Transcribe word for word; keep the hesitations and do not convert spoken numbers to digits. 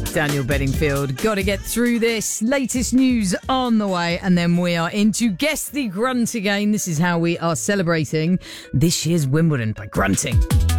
with Daniel Bedingfield. Got to get through this. Latest news on the way, and then we are into Guess the Grunt again. This is how we are celebrating this year's Wimbledon by grunting.